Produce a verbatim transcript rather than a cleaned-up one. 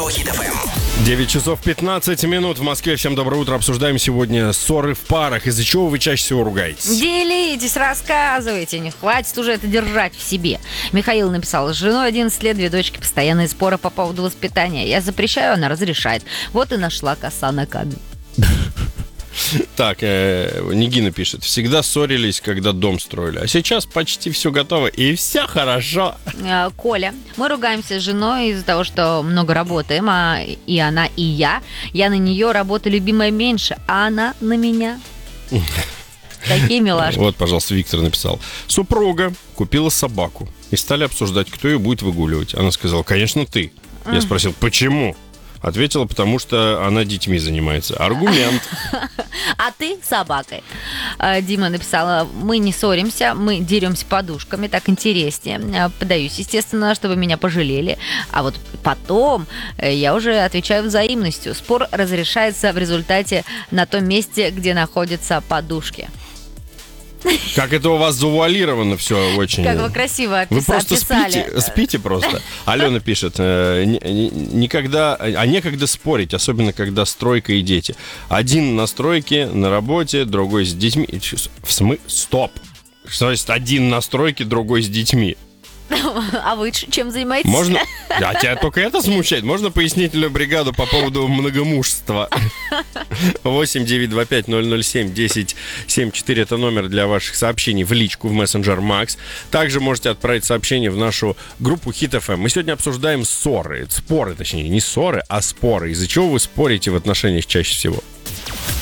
Радио Хит эф эм. девять часов пятнадцать минут в Москве. Всем доброе утро. Обсуждаем сегодня ссоры в парах. Из-за чего вы чаще всего ругаетесь? Делитесь, рассказывайте. Не хватит уже это держать в себе. Михаил написал: с женой одиннадцать лет, две дочки, постоянные споры по поводу воспитания. Я запрещаю, она разрешает. Вот и нашла коса на камень. Так, э, Нигина пишет. Всегда ссорились, когда дом строили. А сейчас почти все готово, и все хорошо. Э, Коля, мы ругаемся с женой из-за того, что много работаем, а и она, и я. Я на нее, работа любимая меньше, а она на меня. Такие милашки. Вот, пожалуйста, Виктор написал. Супруга купила собаку. И стали обсуждать, кто ее будет выгуливать. Она сказала: конечно, ты. Я спросил: почему? Ответила: потому что она детьми занимается. Аргумент. А ты собакой. А, Дима написала: мы не ссоримся, мы деремся подушками, так интереснее. А, Подаюсь, естественно, чтобы меня пожалели. А вот потом э, я уже отвечаю взаимностью. Спор разрешается в результате на том месте, где находятся подушки. Как это у вас завуалировано все очень. Как вы красиво опис- Вы просто описали. спите, спите просто. Алена пишет: э, ни- ни- никогда, а некогда спорить, особенно когда стройка и дети. Один на стройке, на работе, другой с детьми. В смысле? Стоп. Что значит один на стройке, другой с детьми? А вы чем занимаетесь? Можно? А тебя только это смущает? Можно пояснительную бригаду по поводу многомужества? восемь девятьсот двадцать пять ноль ноль семь десять семьдесят четыре это номер для ваших сообщений в личку в мессенджер Макс. Также можете отправить сообщение в нашу группу Хит эф эм. Мы сегодня обсуждаем ссоры. Споры, точнее, не ссоры, а споры. Из-за чего вы спорите в отношениях чаще всего?